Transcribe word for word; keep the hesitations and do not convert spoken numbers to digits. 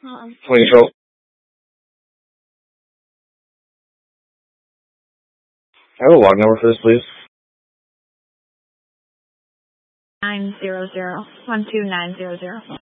欢迎收。I have a log number for this, please. Nine zero zero one two nine zero zero.